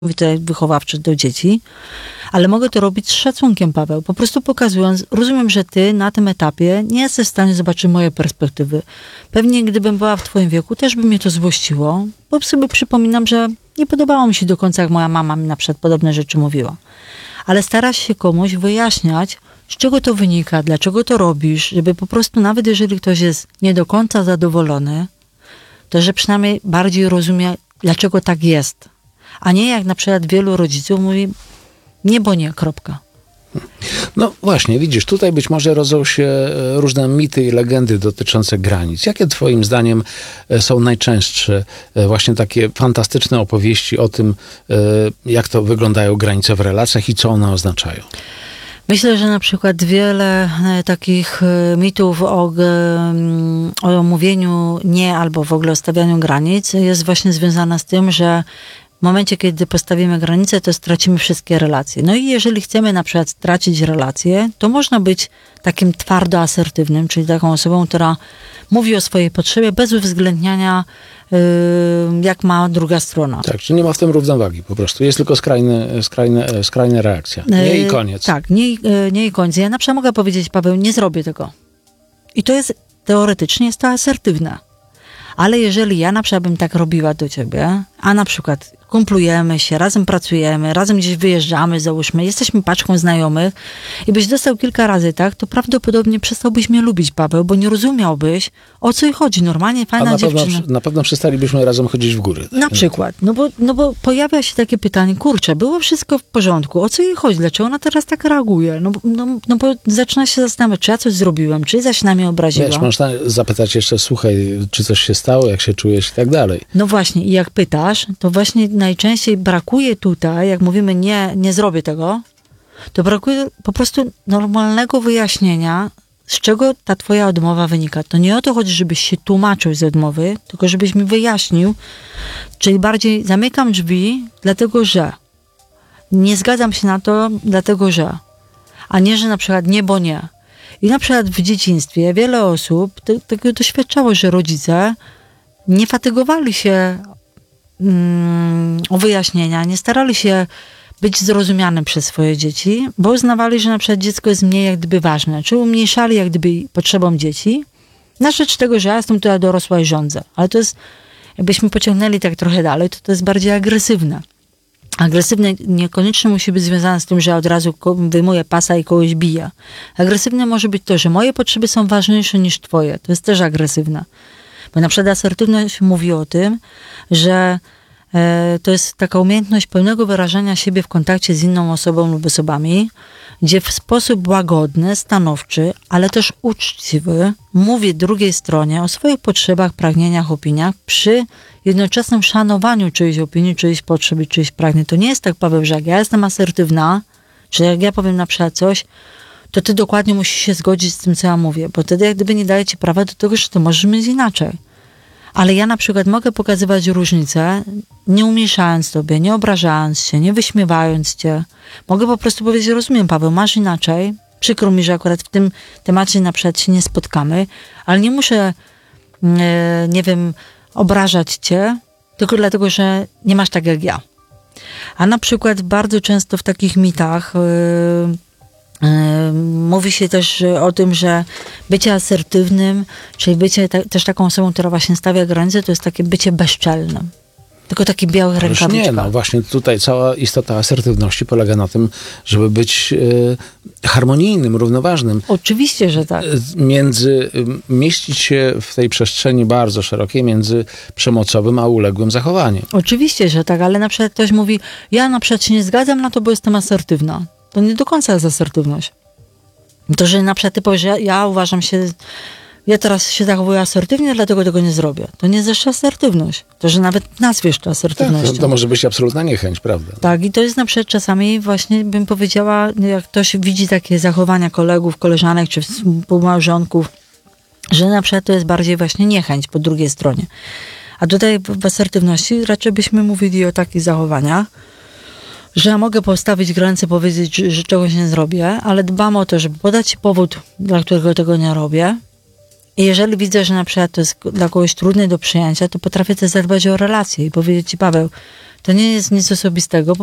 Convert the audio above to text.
tutaj wychowawcze do dzieci, ale mogę to robić z szacunkiem, Paweł. Po prostu pokazując, rozumiem, że ty na tym etapie nie jesteś w stanie zobaczyć mojej perspektywy. Pewnie gdybym była w twoim wieku, też by mnie to złościło, bo sobie przypominam, że nie podobało mi się do końca, jak moja mama mi na przykład podobne rzeczy mówiła. Ale starasz się komuś wyjaśniać, z czego to wynika, dlaczego to robisz, żeby po prostu nawet jeżeli ktoś jest nie do końca zadowolony, to że przynajmniej bardziej rozumie, dlaczego tak jest. A nie jak na przykład wielu rodziców mówi, nie, bo nie, kropka. No właśnie, widzisz, tutaj być może rodzą się różne mity i legendy dotyczące granic. Jakie twoim zdaniem są najczęstsze właśnie takie fantastyczne opowieści o tym, jak to wyglądają granice w relacjach i co one oznaczają? Myślę, że na przykład wiele takich mitów o mówieniu nie albo w ogóle o stawianiu granic jest właśnie związana z tym, że w momencie, kiedy postawimy granicę, to stracimy wszystkie relacje. No i jeżeli chcemy na przykład stracić relacje, to można być takim twardo asertywnym, czyli taką osobą, która mówi o swojej potrzebie bez uwzględniania, jak ma druga strona. Tak, czy nie ma w tym równowagi po prostu. Jest tylko skrajna reakcja. Nie i koniec. Tak, nie i koniec. Ja na przykład mogę powiedzieć, Paweł, nie zrobię tego. I to jest, teoretycznie jest to asertywne. Ale jeżeli ja na przykład bym tak robiła do ciebie, a na przykład kumplujemy się, razem pracujemy, razem gdzieś wyjeżdżamy, załóżmy, jesteśmy paczką znajomych i byś dostał kilka razy tak, to prawdopodobnie przestałbyś mnie lubić, Paweł, bo nie rozumiałbyś, o co jej chodzi. Normalnie fajna dziewczyna. Na pewno przestalibyśmy razem chodzić w góry. Na przykład. No bo pojawia się takie pytanie, kurczę, było wszystko w porządku, o co jej chodzi, dlaczego ona teraz tak reaguje? No bo zaczyna się zastanawiać, czy ja coś zrobiłem, czy zaś na mnie obraziła. Wiesz, można zapytać jeszcze, słuchaj, czy coś się stało, jak się czujesz i tak dalej. No właśnie, i jak pytasz, to właśnie najczęściej brakuje tutaj, jak mówimy nie zrobię tego, to brakuje po prostu normalnego wyjaśnienia, z czego ta twoja odmowa wynika. To nie o to chodzi, żebyś się tłumaczył z odmowy, tylko żebyś mi wyjaśnił, czyli bardziej zamykam drzwi, dlatego że nie zgadzam się na to, dlatego że, a nie, że na przykład nie, bo nie. I na przykład w dzieciństwie wiele osób tego doświadczało, że rodzice nie fatygowali się o wyjaśnienia, nie starali się być zrozumianym przez swoje dzieci, bo uznawali, że na przykład dziecko jest mniej jak gdyby ważne, czy umniejszali jak gdyby potrzebom dzieci, na rzecz tego, że ja jestem tutaj dorosła i rządzę. Ale to jest, jakbyśmy pociągnęli tak trochę dalej, to jest bardziej agresywne. Agresywne niekoniecznie musi być związane z tym, że od razu wyjmuję pasa i kogoś biję. Agresywne może być to, że moje potrzeby są ważniejsze niż twoje. To jest też agresywne. Bo na przykład asertywność mówi o tym, że to jest taka umiejętność pełnego wyrażania siebie w kontakcie z inną osobą lub osobami, gdzie w sposób łagodny, stanowczy, ale też uczciwy mówi drugiej stronie o swoich potrzebach, pragnieniach, opiniach przy jednoczesnym szanowaniu czyjejś opinii, czyjejś potrzeb i czyjejś pragnień. To nie jest tak, Paweł, że jak ja jestem asertywna, czy jak ja powiem na przykład coś, to ty dokładnie musisz się zgodzić z tym, co ja mówię, bo wtedy jak gdyby nie daje ci prawa do tego, że to możesz mieć inaczej. Ale ja na przykład mogę pokazywać różnice, nie umniejszając tobie, nie obrażając się, nie wyśmiewając cię. Mogę po prostu powiedzieć, rozumiem, Paweł, masz inaczej. Przykro mi, że akurat w tym temacie na przykład się nie spotkamy, ale nie muszę, nie wiem, obrażać cię, tylko dlatego, że nie masz tak jak ja. A na przykład bardzo często w takich mitach mówi się też o tym, że bycie asertywnym, czyli bycie też taką osobą, która właśnie stawia granice, to jest takie bycie bezczelnym. Tylko taki biały rękawiczka. Nie, no właśnie tutaj cała istota asertywności polega na tym, żeby być harmonijnym, równoważnym. Oczywiście, że tak. Mieścić się w tej przestrzeni bardzo szerokiej między przemocowym a uległym zachowaniem. Oczywiście, że tak, ale na przykład ktoś mówi, ja na przykład się nie zgadzam na to, bo jestem asertywna. To nie do końca jest asertywność. To, że na przykład ty powiesz, ja uważam się, ja teraz się zachowuję asertywnie, dlatego tego nie zrobię. To nie jest jeszcze asertywność. To, że nawet nazwiesz to asertywnością. Tak, to może być absolutna niechęć, prawda? Tak, i to jest na przykład czasami właśnie, bym powiedziała, jak ktoś widzi takie zachowania kolegów, koleżanek, czy współmałżonków, że na przykład to jest bardziej właśnie niechęć po drugiej stronie. A tutaj w asertywności raczej byśmy mówili o takich zachowaniach, że ja mogę postawić granicę, powiedzieć, że czegoś nie zrobię, ale dbam o to, żeby podać ci powód, dla którego tego nie robię. I jeżeli widzę, że na przykład to jest dla kogoś trudne do przyjęcia, to potrafię też zadbać o relacje i powiedzieć ci, Paweł, To nie jest nic osobistego.